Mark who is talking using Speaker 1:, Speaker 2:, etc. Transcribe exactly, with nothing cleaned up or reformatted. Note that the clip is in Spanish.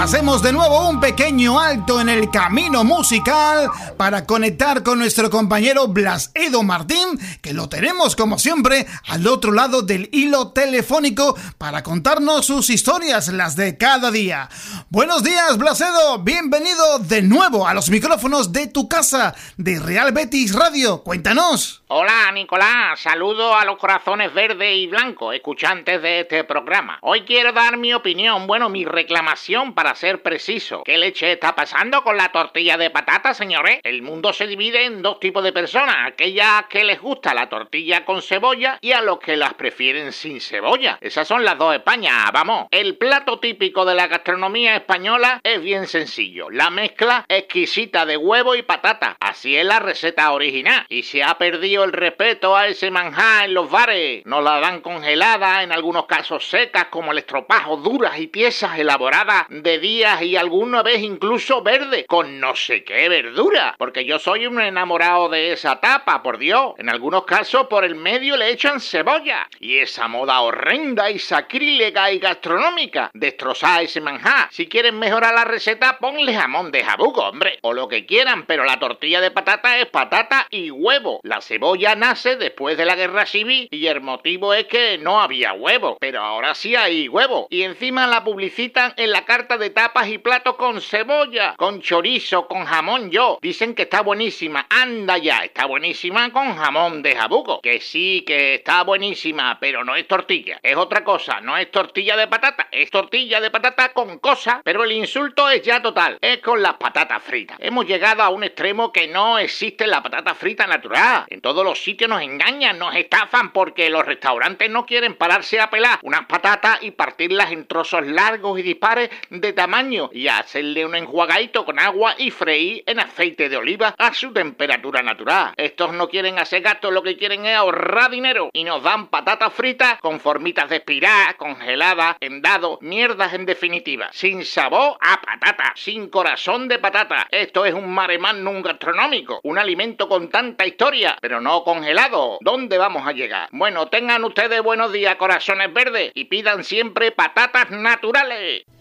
Speaker 1: hacemos de nuevo un pequeño alto en el camino musical para conectar con nuestro compañero Blas Edo Martín, que lo tenemos como siempre al otro lado del hilo telefónico para contarnos sus historias, las de cada día. Buenos días, Blas Edo, bienvenido de nuevo a los micrófonos de tu casa, de Real Betis Radio. Cuéntanos.
Speaker 2: Hola, Nicolás, saludo a los corazones verdes y blancos, escuchantes de este programa. Hoy quiero dar mi opinión, bueno, mi reclamación para ser preciso. ¿Qué leche está pasando con la tortilla de patata, señores? El mundo se divide en dos tipos de personas, aquellas que les gusta la tortilla con cebolla y a los que las prefieren sin cebolla. Esas son las dos Españas, vamos. El plato típico de la gastronomía española es bien sencillo, la mezcla exquisita de huevo y patata. Así es la receta original y se ha perdido el respeto a ese manjar en los bares. Nos la dan congelada, en algunos casos secas como el estropajo, duras y tiesas, elaboradas de días y alguna vez incluso verde, con no sé qué verdura, porque yo soy un enamorado de esa tapa, por Dios. En algunos casos por el medio le echan cebolla. Y esa moda horrenda y sacrílega y gastronómica, destrozar ese manjar. Si quieren mejorar la receta, ponle jamón de jabugo, hombre, o lo que quieran, pero la tortilla de patata es patata y huevo. La cebolla nace después de la guerra civil y el motivo es que no había huevo, pero ahora sí hay huevo. Y encima la publicitan en la carta de tapas y platos con cebolla, con chorizo, con jamón yo. Dicen que está buenísima. Anda ya, está buenísima con jamón de jabugo. Que sí, que está buenísima, pero no es tortilla. Es otra cosa, no es tortilla de patata, es tortilla de patata con cosa, pero el insulto es ya total. Es con las patatas fritas. Hemos llegado a un extremo que no existe la patata frita natural. En todos los sitios nos engañan, nos estafan porque los restaurantes no quieren pararse a pelar unas patatas y partirlas en trozos largos y dispares de tamaño y hacerle un enjuagadito con agua y freír en aceite de oliva a su temperatura natural. Estos no quieren hacer gasto, lo que quieren es ahorrar dinero y nos dan patatas fritas con formitas de espiral, congeladas, en dado, mierdas en definitiva, sin sabor a patata, sin corazón de patata. Esto es un mare magnum gastronómico, un alimento con tanta historia, pero no congelado. ¿Dónde vamos a llegar? Bueno, tengan ustedes buenos días, corazones verdes, y pidan siempre patatas naturales.